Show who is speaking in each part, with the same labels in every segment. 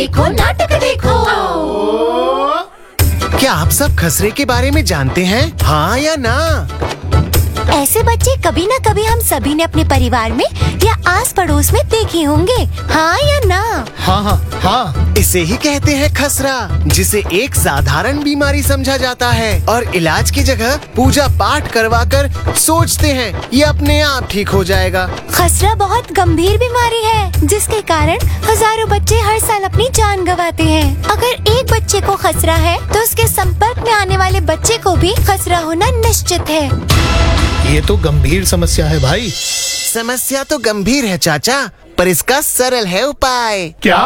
Speaker 1: देखो नाटक देखो।
Speaker 2: क्या आप सब खसरे के बारे में जानते हैं, हाँ या ना?
Speaker 3: ऐसे बच्चे कभी न कभी हम सभी ने अपने परिवार में या आस पड़ोस में देखे होंगे, हाँ या ना?
Speaker 2: हाँ, इसे ही कहते हैं खसरा, जिसे एक साधारण बीमारी समझा जाता है और इलाज की जगह पूजा पाठ करवाकर सोचते हैं ये अपने आप ठीक हो जाएगा।
Speaker 3: खसरा बहुत गंभीर बीमारी है जिसके कारण हजारों बच्चे हर साल अपनी जान गंवाते हैं। अगर एक बच्चे को खसरा है तो उसके संपर्क में आने वाले बच्चे को भी खसरा होना निश्चित है।
Speaker 4: ये तो गंभीर समस्या है भाई।
Speaker 2: समस्या तो गंभीर है चाचा, पर इसका सरल है उपाय।
Speaker 4: क्या?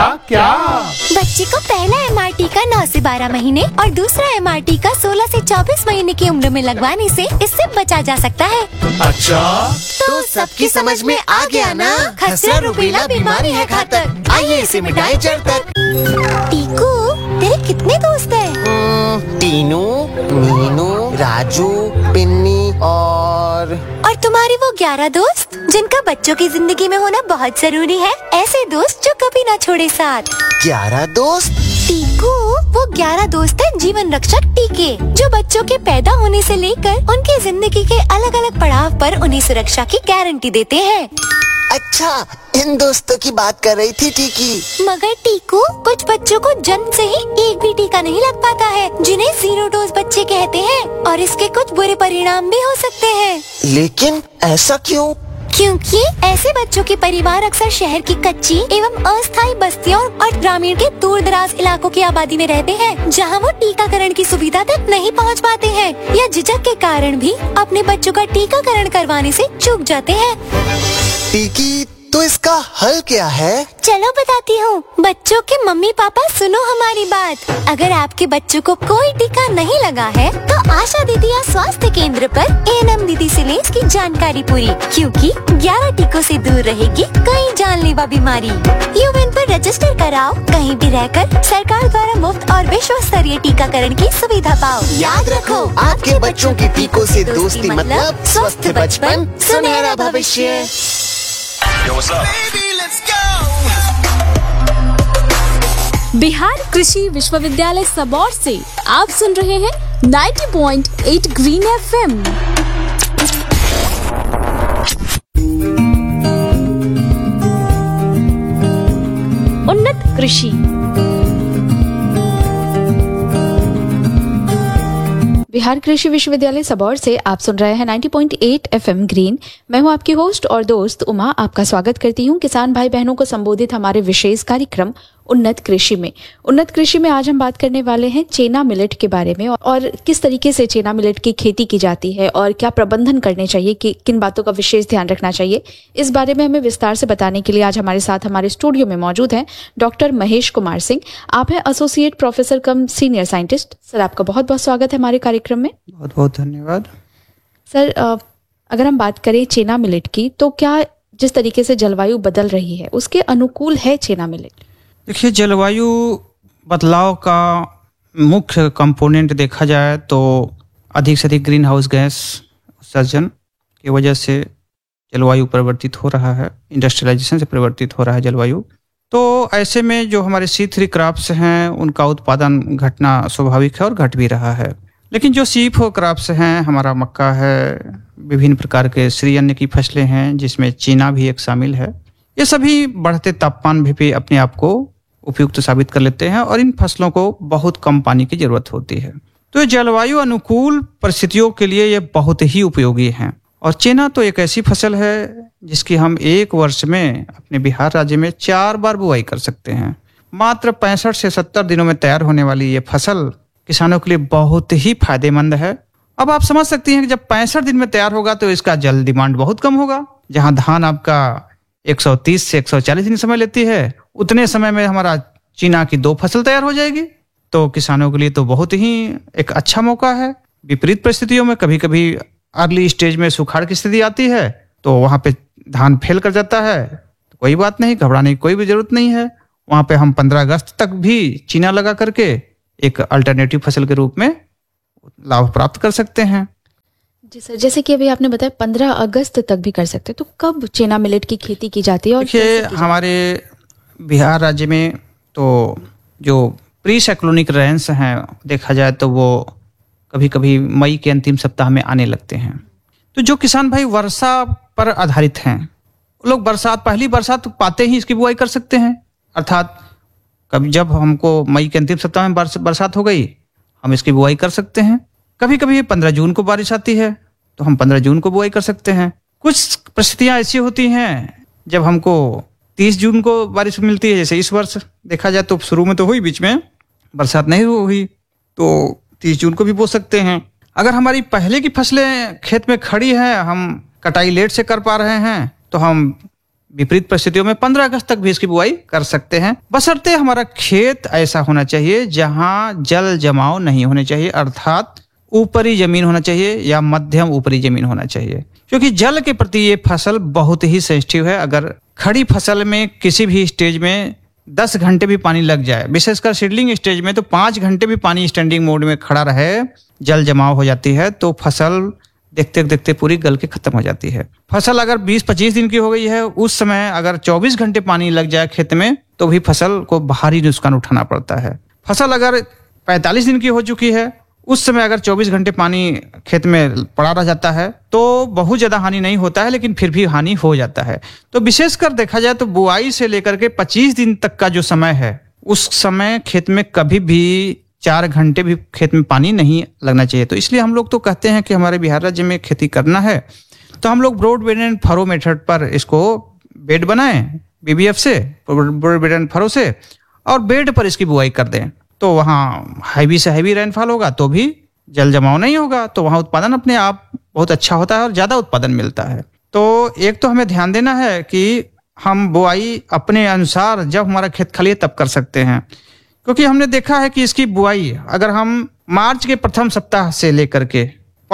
Speaker 3: बच्चे को पहला MR टीका 9 से 12 महीने और दूसरा MR टीका 16 से 24 महीने की उम्र में लगवाने से इससे बचा जा सकता है।
Speaker 4: अच्छा,
Speaker 2: तो सबकी समझ में आ गया ना, खसरा रुबेला बीमारी है घातक। आइए इसे मिटाएं जड़ तक।
Speaker 3: टीकू, तेरे कितने दोस्त हैं?
Speaker 2: टीनू, मीनू, राजू, पिन्नी और
Speaker 3: तुम्हारी वो 11 दोस्त जिनका बच्चों की जिंदगी में होना बहुत जरूरी है। ऐसे दोस्त जो कभी ना छोड़े साथ।
Speaker 2: 11 दोस्त?
Speaker 3: टीकू, वो 11 दोस्त हैं जीवन रक्षक टीके, जो बच्चों के पैदा होने से लेकर उनकी जिंदगी के अलग अलग पड़ाव पर उन्हें सुरक्षा की गारंटी देते हैं।
Speaker 2: अच्छा, इन दोस्तों की बात कर रही थी टीकी।
Speaker 3: मगर टीकू, कुछ बच्चों को जन्म से ही एक भी टीका नहीं लग पाता है, जिन्हें 0 डोज बच्चे कहते हैं, और इसके कुछ बुरे परिणाम भी हो सकते हैं।
Speaker 2: लेकिन ऐसा क्यों?
Speaker 3: क्योंकि ऐसे बच्चों के परिवार अक्सर शहर की कच्ची एवं अस्थायी बस्तियों और ग्रामीण के दूर दराज इलाकों की आबादी में रहते हैं, जहां वो टीकाकरण की सुविधा तक नहीं पहुंच पाते हैं या झिझक के कारण भी अपने बच्चों का टीकाकरण करवाने से चूक जाते हैं।
Speaker 2: टीकी, तो इसका हल क्या है?
Speaker 3: चलो बताती हूँ। बच्चों के मम्मी पापा सुनो हमारी बात। अगर आपके बच्चों को कोई टीका नहीं लगा है तो आशा दीदी या स्वास्थ्य केंद्र पर ANM दीदी से लें इसकी जानकारी पूरी, क्योंकि 11 टीकों से दूर रहेगी कई जानलेवा बीमारी। यूएन पर रजिस्टर कराओ, कहीं भी रहकर सरकार द्वारा मुफ्त और विश्व स्तरीय टीकाकरण की सुविधा पाओ।
Speaker 2: याद रखो, आपके बच्चों की टीकों से दोस्ती मतलब स्वस्थ बचपन, सुनहरा भविष्य।
Speaker 5: Yo, what's up? Baby, let's go.
Speaker 6: Bihar कृषि विश्वविद्यालय सबौर से आप सुन रहे हैं 90.8 ग्रीन FM। उन्नत कृषि। बिहार कृषि विश्वविद्यालय सबौर से आप सुन रहे हैं 90.8 FM ग्रीन। मैं हूं आपकी होस्ट और दोस्त उमा। आपका स्वागत करती हूं किसान भाई बहनों को संबोधित हमारे विशेष कार्यक्रम उन्नत कृषि में। उन्नत कृषि में आज हम बात करने वाले हैं चेना मिलेट के बारे में, और किस तरीके से चेना मिलेट की खेती की जाती है और क्या प्रबंधन करने चाहिए, कि किन बातों का विशेष ध्यान रखना चाहिए। इस बारे में हमें विस्तार से बताने के लिए आज हमारे साथ हमारे स्टूडियो में मौजूद हैं डॉक्टर महेश कुमार सिंह। आप हैं एसोसिएट प्रोफेसर कम सीनियर साइंटिस्ट। सर, आपका बहुत बहुत स्वागत है हमारे कार्यक्रम में।
Speaker 7: बहुत बहुत धन्यवाद।
Speaker 6: सर, अगर हम बात करें चेना मिलेट की, तो क्या जिस तरीके से जलवायु बदल रही है उसके अनुकूल है चेना मिलेट?
Speaker 7: देखिए, जलवायु बदलाव का मुख्य कंपोनेंट देखा जाए तो अधिक से अधिक ग्रीन हाउस गैस उत्सर्जन की वजह से जलवायु परिवर्तित हो रहा है, इंडस्ट्रियलाइजेशन से परिवर्तित हो रहा है जलवायु। तो ऐसे में जो हमारे C3 क्रॉप्स हैं उनका उत्पादन घटना स्वाभाविक है और घट भी रहा है। लेकिन जो C4 क्रॉप्स हैं, हमारा मक्का है, विभिन्न प्रकार के श्री अन्न की फसलें हैं जिसमें चीना भी एक शामिल है, ये सभी बढ़ते तापमान भी अपने आप को उपयुक्त साबित कर लेते हैं और इन फसलों को बहुत कम पानी की जरूरत होती है। तो ये जलवायु अनुकूल परिस्थितियों के लिए ये बहुत ही उपयोगी हैं। और चेना तो एक ऐसी फसल है जिसकी हम एक वर्ष में अपने बिहार राज्य में 4 बार बुआई कर सकते हैं। मात्र 65 से 70 दिनों में तैयार होने वाली ये फसल किसानों के लिए बहुत ही फायदेमंद है। अब आप समझ सकती हैं कि जब 65 दिन में तैयार होगा तो इसका जल डिमांड बहुत कम होगा। जहां धान आपका 130 से 140 दिन समय लेती है, उतने समय में हमारा चीना की 2 फसल तैयार हो जाएगी। तो किसानों के लिए तो बहुत ही एक अच्छा मौका है। विपरीत परिस्थितियों में कभी कभी अर्ली स्टेज में सुखाड़ की स्थिति आती है तो वहां पे धान फेल कर जाता है, तो कोई बात नहीं, घबराने की कोई भी जरूरत नहीं है। वहां पे हम 15 अगस्त तक भी चीना लगा करके एक अल्टरनेटिव फसल के रूप में लाभ प्राप्त कर सकते हैं।
Speaker 6: जी सर, जैसे कि अभी आपने बताया 15 अगस्त तक भी कर सकते हैं, तो कब चेना मिलेट की खेती की जाती है? और
Speaker 7: देखिए, हमारे बिहार राज्य में तो जो प्री साइक्लोनिक रेंस हैं देखा जाए तो वो कभी कभी मई के अंतिम सप्ताह में आने लगते हैं। तो जो किसान भाई वर्षा पर आधारित हैं वो लोग पहली बरसात पाते ही इसकी बुआई कर सकते हैं। अर्थात कभी जब हमको मई के अंतिम सप्ताह में बरसात हो गई हम इसकी बुआई कर सकते हैं। कभी कभी 15 जून को बारिश आती है तो हम 15 जून को बुआई कर सकते हैं। कुछ परिस्थितियां ऐसी होती हैं जब हमको 30 जून को बारिश मिलती है, जैसे इस वर्ष देखा जाए तो शुरू में तो हुई, बीच में बरसात नहीं हुई तो 30 जून को भी बो सकते हैं। अगर हमारी पहले की फसलें खेत में खड़ी हैं, हम कटाई लेट से कर पा रहे हैं तो हम विपरीत परिस्थितियों में 15 अगस्त तक भी इसकी बुआई कर सकते हैं, बशर्ते हमारा खेत ऐसा होना चाहिए जहां जल जमाव नहीं होने चाहिए, अर्थात ऊपरी जमीन होना चाहिए या मध्यम ऊपरी जमीन होना चाहिए, क्योंकि जल के प्रति ये फसल बहुत ही सेंसिटिव है। अगर खड़ी फसल में किसी भी स्टेज में 10 घंटे भी पानी लग जाए, विशेषकर सीडलिंग स्टेज में तो 5 घंटे भी पानी स्टैंडिंग मोड में खड़ा रहे, जल जमाव हो जाती है तो फसल देखते देखते पूरी गल के खत्म हो जाती है। फसल अगर 20-25 दिन की हो गई है, उस समय अगर 24 घंटे पानी लग जाए खेत में तो भी फसल को भारी नुकसान उठाना पड़ता है। फसल अगर 45 दिन की हो चुकी है, उस समय अगर 24 घंटे पानी खेत में पड़ा रह जाता है तो बहुत ज्यादा हानि नहीं होता है, लेकिन फिर भी हानि हो जाता है। तो विशेषकर देखा जाए तो बुआई से लेकर के 25 दिन तक का जो समय है, उस समय खेत में कभी भी 4 घंटे भी खेत में पानी नहीं लगना चाहिए। तो इसलिए हम लोग तो कहते हैं कि हमारे बिहार राज्य में खेती करना है तो हम लोग broad bed and furrow method पर इसको बेड बनाएं, BBF से, ब्रॉड बेड एंड फरो से, और बेड पर इसकी बुआई कर दें। तो वहाँ हैवी से हैवी रेनफॉल होगा तो भी जल जमाव नहीं होगा, तो वहाँ उत्पादन अपने आप बहुत अच्छा होता है और ज्यादा उत्पादन मिलता है। तो एक तो हमें ध्यान देना है कि हम बुआई अपने अनुसार जब हमारा खेत खाली है तब कर सकते हैं, क्योंकि हमने देखा है कि इसकी बुआई अगर हम मार्च के प्रथम सप्ताह से लेकर के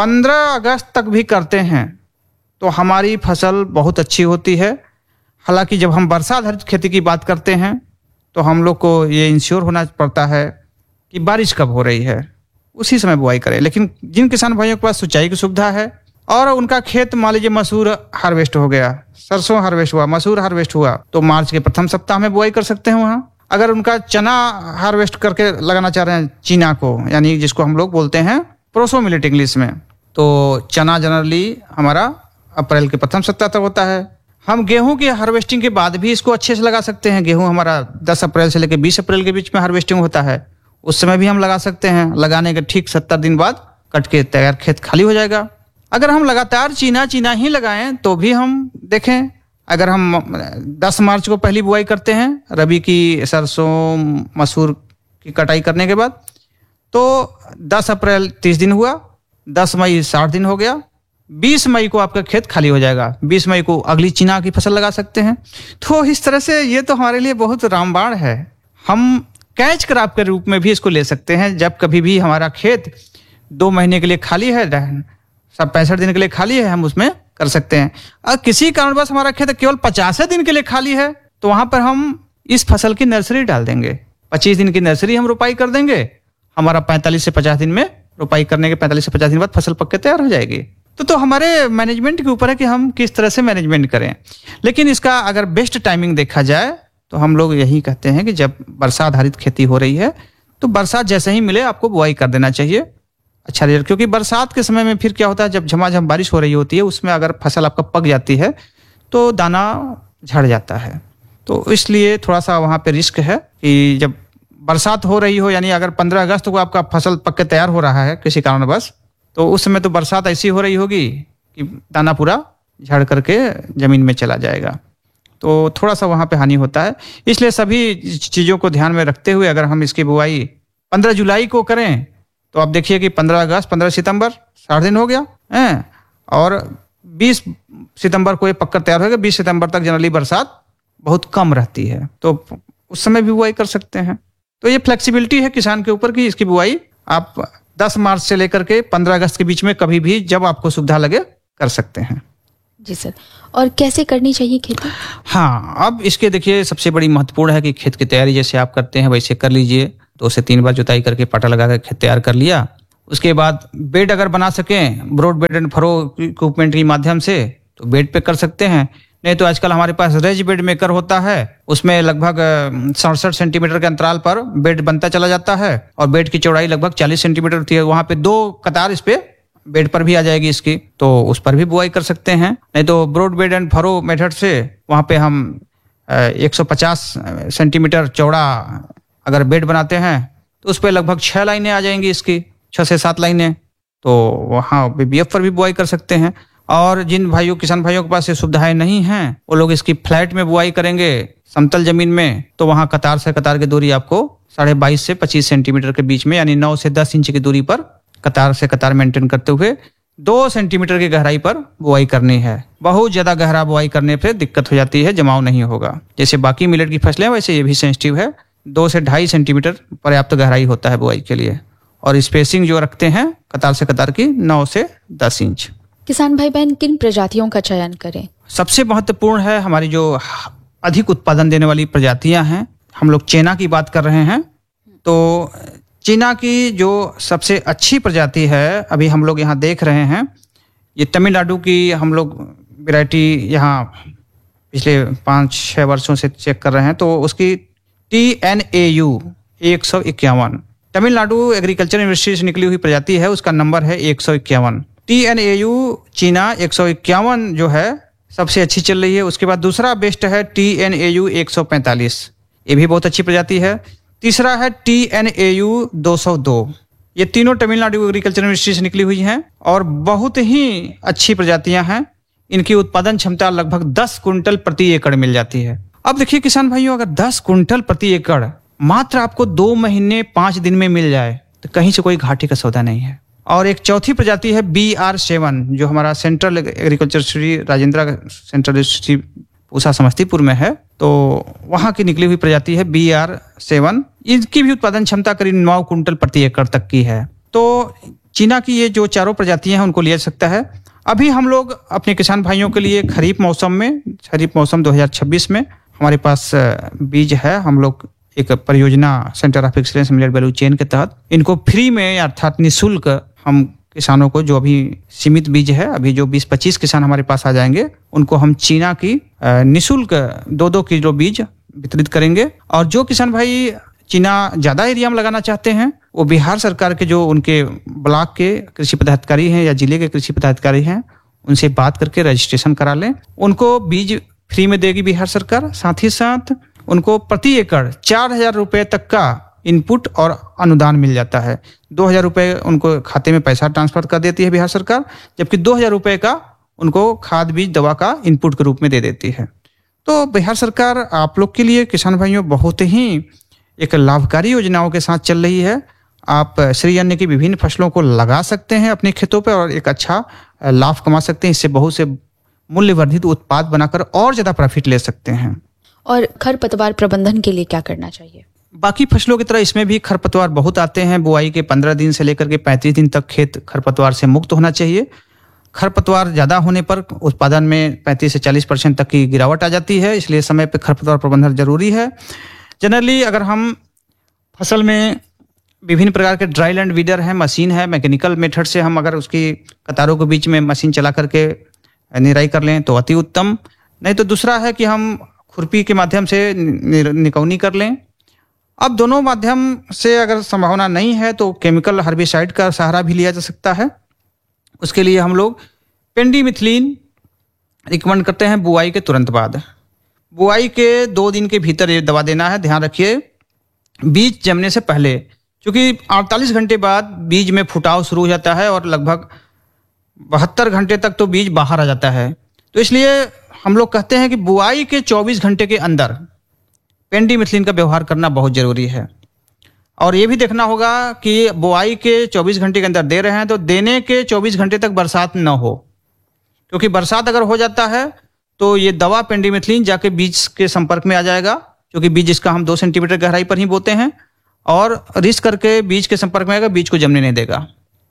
Speaker 7: 15 अगस्त तक भी करते हैं तो हमारी फसल बहुत अच्छी होती है। हालांकि जब हम वर्षा आधारित खेती की बात करते हैं तो हम लोग को ये इंश्योर होना पड़ता है कि बारिश कब हो रही है, उसी समय बुआई करें। लेकिन जिन किसान भाइयों के पास सिंचाई की सुविधा है और उनका खेत मान लीजिए मसूर हार्वेस्ट हो गया, सरसों हार्वेस्ट हुआ, मसूर हार्वेस्ट हुआ, तो मार्च के प्रथम सप्ताह में बुआई कर सकते हैं वहाँ। अगर उनका चना हार्वेस्ट करके लगाना चाह रहे हैं, चीना को, यानी जिसको हम लोग बोलते हैं प्रोसो मिलेट इंग्लिश में, तो चना जनरली हमारा अप्रैल के प्रथम सप्ताह तक होता है। हम गेहूं की हार्वेस्टिंग के बाद भी इसको अच्छे से लगा सकते हैं। गेहूं हमारा 10 अप्रैल से लेकर 20 अप्रैल के बीच में हार्वेस्टिंग होता है, उस समय भी हम लगा सकते हैं। लगाने के ठीक 70 दिन बाद कट के तैयार खेत खाली हो जाएगा। अगर हम लगातार चीना ही लगाएं तो भी हम देखें, अगर हम 10 मार्च को पहली बुआई करते हैं रबी की सरसों मसूर की कटाई करने के बाद, तो 10 अप्रैल 30 दिन हुआ, 10 मई 60 दिन हो गया, 20 मई को आपका खेत खाली हो जाएगा। 20 मई को अगली चीना की फसल लगा सकते हैं। तो इस तरह से ये तो हमारे लिए बहुत रामबाण है। हम कैच क्रॉप के रूप में भी इसको ले सकते हैं। जब कभी भी हमारा खेत 2 महीने के लिए खाली है, सब 65 दिन के लिए खाली है, हम उसमें कर सकते हैं। और किसी कारणवश हमारा खेत केवल 50 दिन के लिए खाली है तो वहां पर हम इस फसल की नर्सरी डाल देंगे। 25 दिन की नर्सरी हम रोपाई कर देंगे, हमारा 45 से 50 दिन में रोपाई करने के 45 से 50 दिन बाद फसल पक के तैयार हो जाएगी। तो हमारे मैनेजमेंट के ऊपर है कि हम किस तरह से मैनेजमेंट करें। लेकिन इसका अगर बेस्ट टाइमिंग देखा जाए तो हम लोग यही कहते हैं कि जब वर्षा आधारित खेती हो रही है तो बरसात जैसे ही मिले आपको बुआई कर देना चाहिए। अच्छा रिजल्ट, क्योंकि बरसात के समय में फिर क्या होता है, जब झमाझम बारिश हो रही होती है उसमें अगर फसल आपका पक जाती है तो दाना झड़ जाता है। तो इसलिए थोड़ा सा वहाँ पे रिस्क है कि जब बरसात हो रही हो, यानी अगर 15 अगस्त को आपका फसल पक के तैयार हो रहा है किसी कारणवश, तो उस समय तो बरसात ऐसी हो रही होगी कि दाना पूरा झड़ करके जमीन में चला जाएगा, तो थोड़ा सा वहाँ पे हानि होता है। इसलिए सभी चीज़ों को ध्यान में रखते हुए अगर हम इसकी बुआई 15 जुलाई को करें तो आप देखिए कि 15 अगस्त 15 सितंबर 60 दिन हो गया है, और 20 सितंबर को ये पक्का तैयार होगा। 20 सितंबर तक जनरली बरसात बहुत कम रहती है तो उस समय भी बुआई कर सकते हैं। तो ये फ्लेक्सिबिलिटी है किसान के ऊपर कि इसकी बुआई आप 10 मार्च से लेकर के 15 अगस्त के बीच में कभी भी जब आपको सुविधा लगे कर सकते हैं।
Speaker 6: जी सर, और कैसे करनी चाहिए खेती?
Speaker 7: हाँ, अब इसके देखिए सबसे बड़ी महत्वपूर्ण है कि खेत की तैयारी जैसे आप करते हैं वैसे कर लीजिए। 2 से 3 बार जुताई करके पाटा लगा कर खेत तैयार कर लिया। उसके बाद बेड अगर बना सकें broad bed and furrow equipment के माध्यम से तो बेड पे कर सकते हैं। नहीं तो आजकल हमारे पास रेज बेड मेकर होता है, उसमें लगभग 67 सेंटीमीटर के अंतराल पर बेड बनता चला जाता है और बेड की चौड़ाई लगभग 40 सेंटीमीटर होती है। वहां पे 2 कतार इस पे बेड पर भी आ जाएगी इसकी, तो उस पर भी बुआई कर सकते हैं। नहीं तो broad bed and furrow method से वहां पे हम 150 सेंटीमीटर चौड़ा अगर बेड बनाते हैं तो उस पर लगभग 6 लाइनें आ जाएंगी इसकी, 6 से 7 लाइनें, तो वहाँ बीबीएफ पर भी बुआई कर सकते हैं। और जिन भाइयों किसान भाइयों के पास ये सुविधाएं नहीं हैं वो लोग इसकी फ्लैट में बुआई करेंगे समतल जमीन में, तो वहाँ कतार से कतार की दूरी आपको 22.5 से 25 सेंटीमीटर के बीच में, यानी 9 से 10 इंच की दूरी पर कतार से कतार मेंटेन करते हुए 2 सेंटीमीटर की गहराई पर बुआई करनी है। बहुत ज्यादा गहरा बुआई करने पे दिक्कत हो जाती है, जमाव नहीं होगा। जैसे बाकी मिलेट की फसलें वैसे ये भी सेंसिटिव है। 2 से 2.5 सेंटीमीटर पर्याप्त गहराई होता है बुआई के लिए, और स्पेसिंग जो रखते हैं कतार से कतार की 9 से 10 इंच।
Speaker 6: किसान भाई बहन किन प्रजातियों का चयन करें?
Speaker 7: सबसे महत्वपूर्ण है हमारी जो अधिक उत्पादन देने वाली प्रजातियां हैं। हम लोग चीना की बात कर रहे हैं, तो चीना की जो सबसे अच्छी प्रजाति है अभी हम लोग यहाँ देख रहे हैं, ये तमिलनाडु की हम लोग वैरायटी यहाँ पिछले 5-6 वर्षों से चेक कर रहे हैं, तो उसकी TNAU 151 तमिलनाडु एग्रीकल्चर यूनिवर्सिटी से निकली हुई प्रजाति है, उसका नंबर है 151। TNAU चीना 151 जो है सबसे अच्छी चल रही है। उसके बाद दूसरा बेस्ट है TNAU 145, ये भी बहुत अच्छी प्रजाति है। तीसरा है TNAU 202। ये तीनों तमिलनाडु एग्रीकल्चर यूनिवर्सिटी से निकली हुई हैं और बहुत ही अच्छी प्रजातियां हैं। इनकी उत्पादन क्षमता लगभग 10 कुंटल प्रति एकड़ मिल जाती है। अब देखिए किसान भाइयों, अगर 10 कुंटल प्रति एकड़ मात्र आपको 2 महीने 5 दिन में मिल जाए तो कहीं से कोई घाटे का सौदा नहीं है। और एक चौथी प्रजाति है BR7 जो हमारा central agriculture Shri Rajendra central Shri Pusa Samastipur में है, तो वहां की निकली हुई प्रजाति है BR7। इनकी भी उत्पादन क्षमता करीब 9 कुंटल प्रति एकड़ तक की है। तो चीना की ये जो चारों प्रजातियां हैं उनको लिया जा सकता है। अभी हम लोग अपने किसान भाइयों के लिए खरीफ मौसम 2026 में हमारे पास बीज है। हम लोग एक परियोजना centre of excellence millet value chain के तहत इनको फ्री में अर्थात निःशुल्क हम किसानों को, जो अभी सीमित बीज है, अभी जो 20-25 किसान हमारे पास आ जाएंगे उनको हम चीना की निःशुल्क 2-2 किलो बीज वितरित करेंगे। और जो किसान भाई चीना ज्यादा एरिया में लगाना चाहते हैं वो बिहार सरकार के जो उनके ब्लॉक के कृषि पदाधिकारी हैं या जिले के कृषि पदाधिकारी हैं उनसे बात करके रजिस्ट्रेशन करा लें। उनको बीज फ्री में देगी बिहार सरकार। साथ ही साथ उनको प्रति एकड़ 4,000 रुपए तक का इनपुट और अनुदान मिल जाता है। 2,000 रुपए उनको खाते में पैसा ट्रांसफर कर देती है बिहार सरकार, जबकि 2,000 रुपए का उनको खाद बीज दवा का इनपुट के रूप में दे देती है। तो बिहार सरकार आप लोग के लिए किसान भाइयों बहुत ही एक लाभकारी योजनाओं के साथ चल रही है। आप श्री अन्न की विभिन्न फसलों को लगा सकते हैं अपने खेतों पर और एक अच्छा लाभ कमा सकते हैं। इससे बहुत से मूल्यवर्धित उत्पाद बनाकर और ज्यादा प्रॉफिट ले सकते हैं।
Speaker 6: और खरपतवार प्रबंधन के लिए क्या करना चाहिए?
Speaker 7: बाकी फसलों की तरह इसमें भी खरपतवार बहुत आते हैं। बुआई के 15 दिन से लेकर के 35 दिन तक खेत खरपतवार से मुक्त होना चाहिए। खरपतवार ज्यादा होने पर उत्पादन में 35 से 40% तक की गिरावट आ जाती है, इसलिए समय पर खरपतवार प्रबंधन जरूरी है। जनरली अगर हम फसल में विभिन्न प्रकार के ड्राई लैंड वीडर है, मशीन है, मैकेनिकल मेथड से हम अगर उसकी कतारों के बीच में मशीन चला करके निराई कर लें तो अति उत्तम। नहीं तो दूसरा है कि हम खुरपी के माध्यम से निकौनी कर लें। अब दोनों माध्यम से अगर संभावना नहीं है तो केमिकल हर्बिसाइड का सहारा भी लिया जा सकता है। उसके लिए हम लोग पेंडीमिथलिन रिकमेंड करते हैं बुआई के तुरंत बाद। बुआई के 2 दिन के भीतर ये दवा देना है। ध्यान रखिए बीज जमने से पहले, क्योंकि 48 घंटे बाद बीज में फुटाव शुरू हो जाता है और लगभग 72 घंटे तक तो बीज बाहर आ जाता है। तो इसलिए हम लोग कहते हैं कि बुआई के 24 घंटे के अंदर पेंडीमिथलिन का व्यवहार करना बहुत जरूरी है। और ये भी देखना होगा कि बुआई के 24 घंटे के अंदर दे रहे हैं तो देने के 24 घंटे तक बरसात न हो, क्योंकि बरसात अगर हो जाता है तो ये दवा पेंडीमिथलिन जाके बीज के संपर्क में आ जाएगा, क्योंकि बीज इसका हम 2 सेंटीमीटर गहराई पर ही बोते हैं और रिस्क करके बीज के संपर्क में आएगा, बीज को जमने नहीं देगा।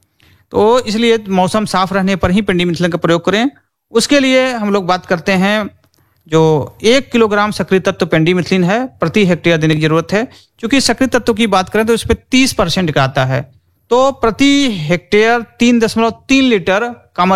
Speaker 7: तो इसलिए मौसम साफ रहने पर ही पेंडीमिथलिन का प्रयोग करें। उसके लिए हम लोग बात करते हैं जो 1 किलोग्राम सक्रिय तत्व पेंडीमिथलिन है प्रति हेक्टेयर देने की जरूरत है। क्योंकि सक्रिय तत्व की बात करें तो इस पर 30% का आता है, तो प्रति हेक्टेयर 3.3 लीटर